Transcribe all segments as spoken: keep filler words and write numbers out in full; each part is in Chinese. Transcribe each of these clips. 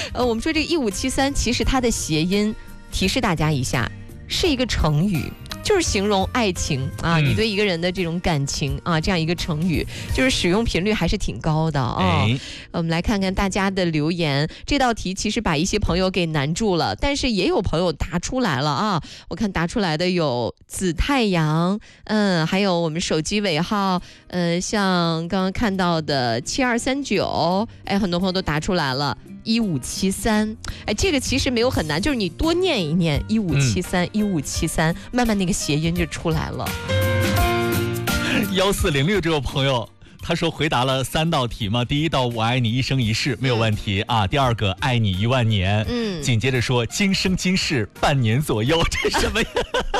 呃，我们说这一五七三，其实它的谐音，提示大家一下，是一个成语。就是形容爱情啊，你对一个人的这种感情啊，这样一个成语，就是使用频率还是挺高的啊。哎、我们来看看大家的留言，这道题其实把一些朋友给难住了，但是也有朋友答出来了啊。我看答出来的有紫太阳，嗯，还有我们手机尾号，呃，像刚刚看到的七二三九，哎，很多朋友都答出来了。一五七三，哎，这个其实没有很难，就是你多念一念一五七三一五七三，慢慢那个谐音就出来了。 幺四零六这位朋友。他说回答了三道题嘛，第一道我爱你一生一世没有问题、嗯、啊，第二个爱你一万年，嗯，紧接着说今生今世半年左右，这什么呀？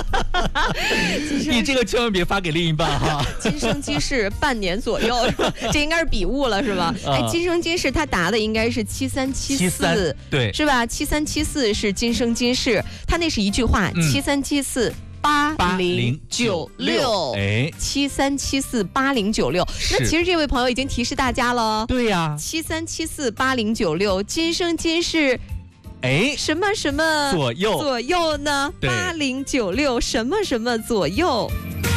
你这个千万别发给另一半哈。 今生今世半年左右，这应该是笔误了是吧？啊、哎，今生今世他答的应该是七三七四， 对， 是吧？七三七四是今生今世，他那是一句话，七三七四。八零九六，哎，七三七四八零九六。那其实这位朋友已经提示大家了。 对呀， 七三七四八零九六，今生今世， 哎， 什么什么左右左右呢？八零九六什么什么左右？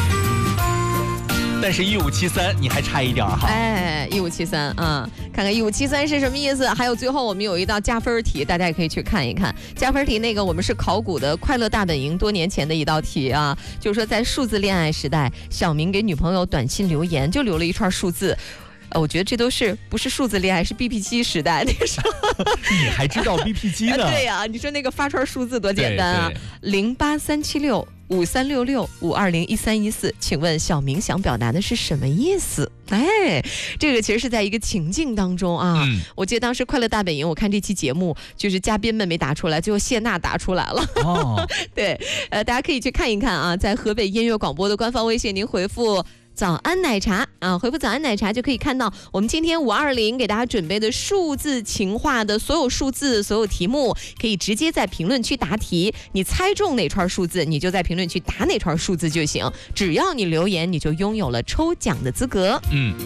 但是一五七三你还差一点哈。 哎，一五七三啊，看看一五七三是什么意思？还有最后我们有一道加分题，大家也可以去看一看。加分题那个我们是考古的快乐大本营多年前的一道题啊，就是说在数字恋爱时代，小明给女朋友短信留言就留了一串数字。呃，我觉得这都是不是数字恋爱，是 B P 机时代那个时候。 你还知道 B P 机呢？ 对呀、啊，你说那个发串数字多简单啊！零八三七六五三六六五二零一三一四，请问小明想表达的是什么意思？哎，这个其实是在一个情境当中啊。嗯、我记得当时快乐大本营，我看这期节目，就是嘉宾们没答出来，最后谢娜答出来了。哦，对，呃，大家可以去看一看啊，在河北音乐广播的官方微信，您回复。早安奶茶啊，回复早安奶茶就可以看到我们今天五二零给大家准备的数字情话的所有数字、所有题目，可以直接在评论区答题。你猜中哪串数字，你就在评论区答哪串数字就行。只要你留言，你就拥有了抽奖的资格。嗯。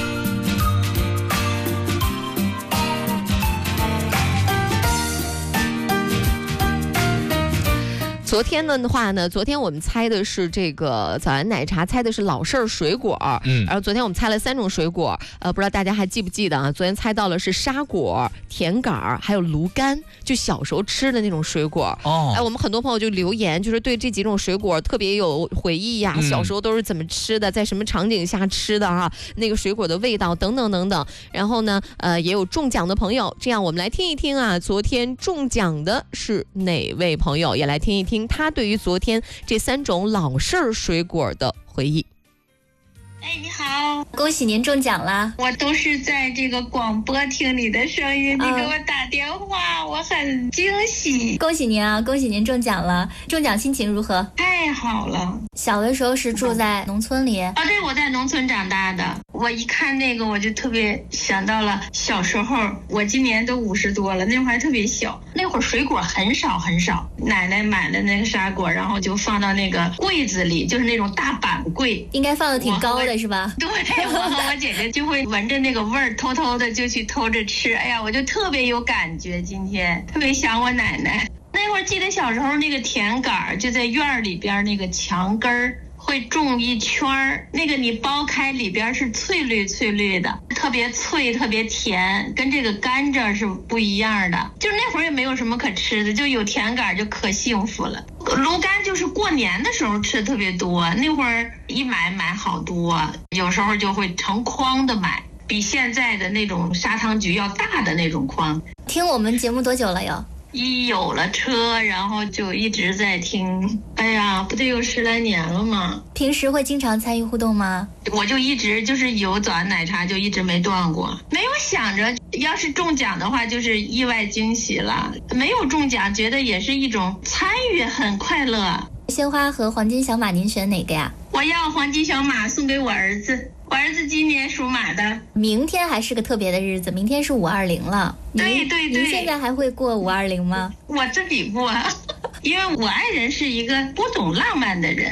昨天的话呢，昨天我们猜的是这个早安奶茶，猜的是老式儿水果，嗯，然后昨天我们猜了三种水果，呃，不知道大家还记不记得啊？昨天猜到了是沙果、甜杆儿，还有芦柑，就小时候吃的那种水果。哦，哎，我们很多朋友就留言，就是对这几种水果特别有回忆呀、啊嗯，小时候都是怎么吃的，在什么场景下吃的啊？那个水果的味道等等等等。然后呢，呃，也有中奖的朋友，这样我们来听一听啊，昨天中奖的是哪位朋友？也来听一听。他对于昨天这三种老式儿水果的回忆。 哎，你好， 恭喜您中奖啦！ 我都是在这个广播听你的声音，你给我打电话，我很惊喜。 恭喜您啊，恭喜您中奖了！中奖心情如何？ 太好了！ 小的时候是住在农村里啊？对，我在农村长大的。我一看那个，我就特别想到了小时候。我今年都五十多了，那会儿还特别小，那会儿水果很少很少。奶奶买的那个沙果，然后就放到那个柜子里，就是那种大板柜， 应该放的挺高的。是吧？ 对，我和我姐姐就会闻着那个味儿，偷偷的就去偷着吃。哎呀，我就特别有感觉，今天特别想我奶奶。那会儿记得小时候那个甜杆儿就在院里边那个墙根儿会种一圈儿，那个你剥开里边是翠绿翠绿的，特别脆特别甜，跟这个甘蔗是不一样的。就是那会儿也没有什么可吃的，就有甜杆就可幸福了。芦柑就是过年的时候吃的特别多，那会儿一买买好多，有时候就会成筐的买，比现在的那种砂糖橘要大的那种筐。 听我们节目多久了哟？ 一有了车，然后就一直在听，哎呀，不得有十来年了吗？ 平时会经常参与互动吗？ 我就一直就是有早安奶茶，就一直没断过，没有想着要是中奖的话就是意外惊喜了，没有中奖觉得也是一种参与，很快乐。 鲜花和黄金小马您选哪个呀？ 我要黄金小马送给我儿子，我儿子今年属马的。 明天还是个特别的日子，明天是五二零了。 对对对。 您现在还会过五二零吗？ 我自己过，因为我爱人是一个不懂浪漫的人，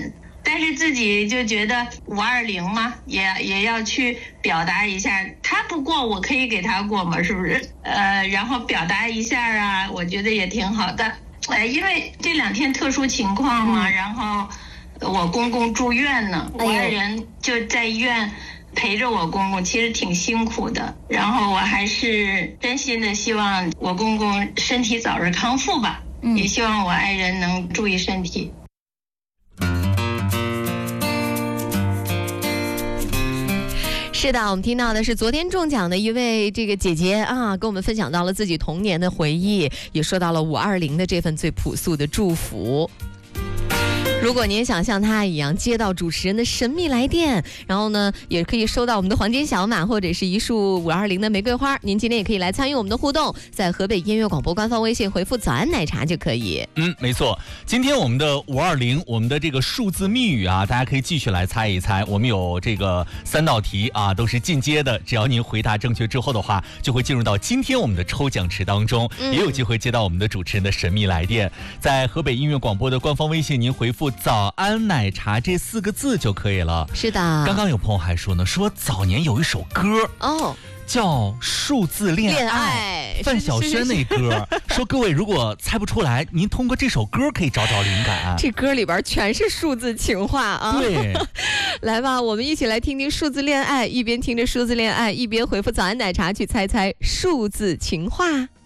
但是自己就觉得五二零嘛，也也要去表达一下，他不过我可以给他过嘛，是不是？呃，然后表达一下啊，我觉得也挺好的。哎，因为这两天特殊情况嘛，嗯、然后我公公住院呢，我爱人就在医院陪着我公公，其实挺辛苦的。然后我还是真心的希望我公公身体早日康复吧，嗯、也希望我爱人能注意身体。 是的，我们听到的是昨天中奖的一位这个姐姐啊，跟我们分享到了自己童年的回忆，也说到了五二零的这份最朴素的祝福。如果您想像他一样接到主持人的神秘来电，然后呢也可以收到我们的黄金小马或者是一束五二零的玫瑰花，您今天也可以来参与我们的互动，在河北音乐广播官方微信回复早安奶茶就可以。 嗯，没错，今天我们的五二零，我们的这个数字密语啊，大家可以继续来猜一猜。我们有这个三道题啊，都是进阶的，只要您回答正确之后的话，就会进入到今天我们的抽奖池当中，嗯、也有机会接到我们的主持人的神秘来电。在河北音乐广播的官方微信，您回复早安奶茶这四个字就可以了。 是的， 刚刚有朋友还说呢，说早年有一首歌哦，叫数字恋爱，恋爱范晓萱那歌。说各位如果猜不出来，您通过这首歌可以找找灵感。 这歌里边全是数字情话啊。 对， 来吧，我们一起来听听数字恋爱，一边听着数字恋爱，一边回复早安奶茶去猜猜数字情话。